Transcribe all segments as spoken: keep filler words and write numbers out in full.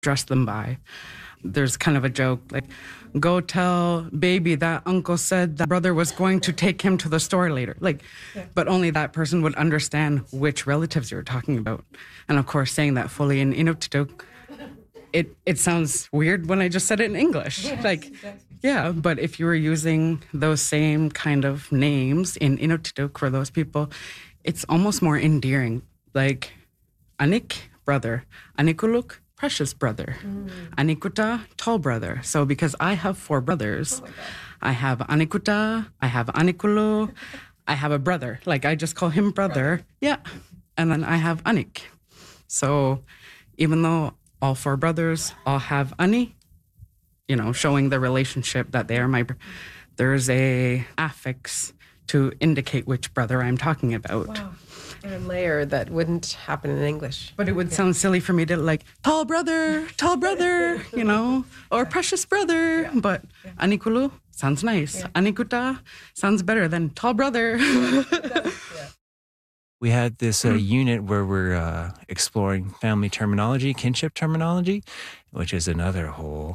address them by. There's kind of a joke, like, go tell baby that uncle said that brother was going to take him to the store later. Like, yeah. But only that person would understand which relatives you're talking about. And of course, saying that fully in Inuktitut, it, it sounds weird when I just said it in English. Yes, like, exactly. Yeah, but if you were using those same kind of names in Inuktitut for those people, it's almost more endearing. Like, Anik, brother. Anikuluk, precious brother. Mm. Anikuta, tall brother. So because I have four brothers, oh I have Anikuta, I have Anikulu, I have a brother. Like, I just call him brother. brother. Yeah. And then I have Anik. So even though all four brothers all have Ani, you know, showing the relationship that they are my, there's a affix to indicate which brother I'm talking about. Wow. A layer that wouldn't happen in English. But it would yeah. sound silly for me to like, tall brother, tall brother, you know, or precious brother. Yeah. But yeah. Anikulu sounds nice. Yeah. Anikuta sounds better than tall brother. Yeah. We had this uh, mm-hmm. unit where we're uh, exploring family terminology, kinship terminology, which is another whole,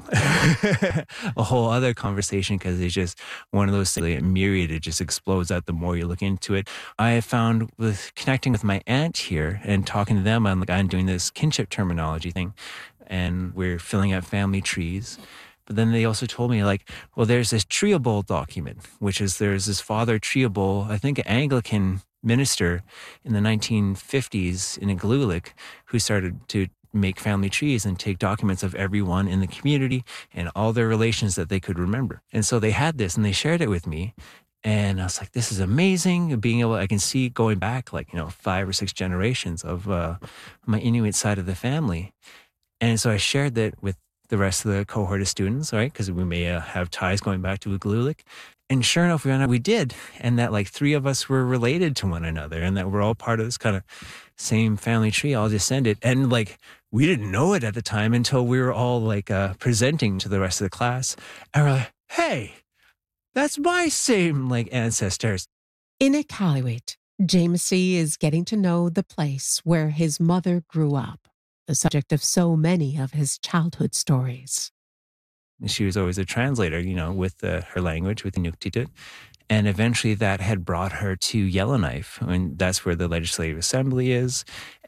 a whole other conversation because it's just one of those things, like, myriad, it just explodes out the more you look into it. I have found with connecting with my aunt here and talking to them, I'm like, I'm doing this kinship terminology thing and we're filling out family trees. But then they also told me, like, well, there's this Treobol document, which is there's this Father Treobol, I think an Anglican minister in the nineteen fifties in Igloolik, who started to make family trees and take documents of everyone in the community and all their relations that they could remember. And so they had this and they shared it with me. And I was like, this is amazing. Being able, I can see going back like, you know, five or six generations of uh, my Inuit side of the family. And so I shared that with the rest of the cohort of students, right? Because we may uh, have ties going back to Igloolik. And sure enough, we found out we did. And that like three of us were related to one another and that we're all part of this kind of same family tree, all descended. And like, we didn't know it at the time until we were all like uh, presenting to the rest of the class. And we're like, hey, that's my same like ancestors. In Iqaluit, Jamesy is getting to know the place where his mother grew up, the subject of so many of his childhood stories. She was always a translator, you know, with uh, her language, with Inuktitut. And eventually that had brought her to Yellowknife. I mean, that's where the Legislative Assembly is.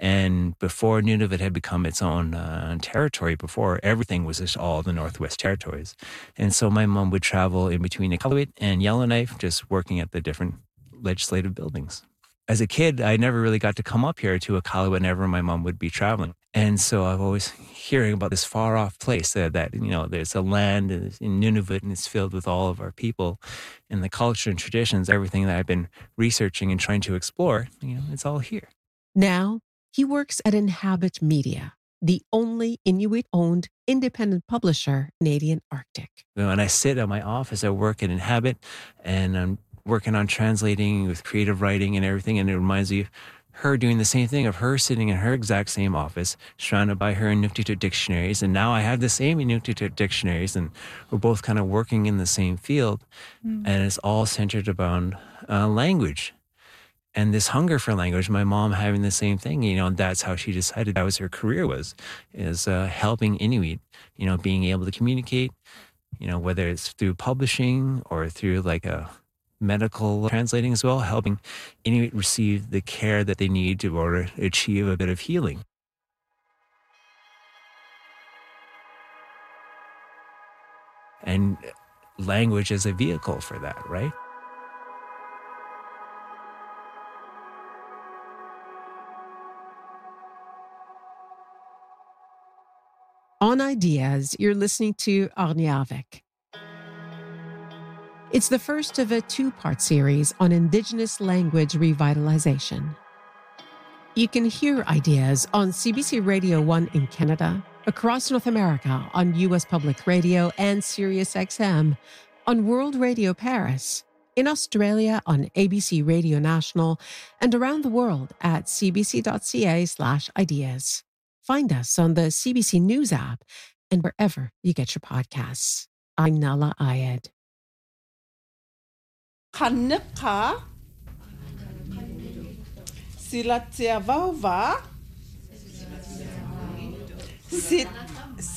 And before Nunavut had become its own uh, territory, before everything was just all the Northwest Territories. And so my mom would travel in between Iqaluit and Yellowknife, just working at the different legislative buildings. As a kid, I never really got to come up here to Iqaluit whenever my mom would be traveling. And so I've always hearing about this far off place that, that, you know, there's a land in Nunavut and it's filled with all of our people and the culture and traditions, everything that I've been researching and trying to explore, you know, it's all here. Now he works at Inhabit Media, the only Inuit-owned independent publisher in Canadian Arctic. When I sit at my office, I work at Inhabit and I'm working on translating with creative writing and everything. And it reminds me of her doing the same thing, of her sitting in her exact same office, surrounded by her Inuktitut dictionaries. And now I have the same Inuktitut dictionaries and we're both kind of working in the same field. Mm. And it's all centered around uh, language and this hunger for language. My mom having the same thing, you know, and that's how she decided that was her career was, is uh, helping Inuit, you know, being able to communicate, you know, whether it's through publishing or through like a medical translating as well, helping Inuit receive the care that they need to order to achieve a bit of healing. And language is a vehicle for that, right? On Ideas, you're listening to Arniavik. It's the first of a two-part series on Indigenous language revitalization. You can hear Ideas on C B C Radio one in Canada, across North America on U S Public Radio and Sirius X M, on World Radio Paris, in Australia on A B C Radio National, and around the world at cbc.ca slash ideas. Find us on the C B C News app and wherever you get your podcasts. I'm Nala Ayed. Kanipka Silatia Vauva Sit